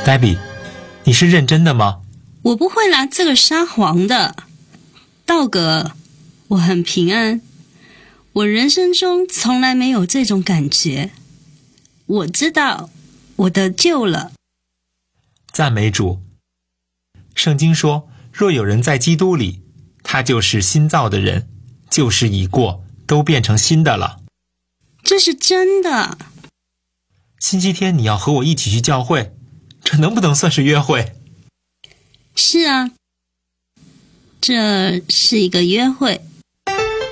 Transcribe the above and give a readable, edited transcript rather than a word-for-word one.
Debbie， 你是认真的吗？ 我不会拿这个撒谎的。道格，我很平安，我人生中从来没有这种感觉。我知道我得救了。 赞美主。圣经说，若有人在基督里，他就是新造的人，旧事已过，都变成新的了。 这是真的。 星期天你要和我一起去教会，这能不能算是约会？ 是啊，这是一个约会。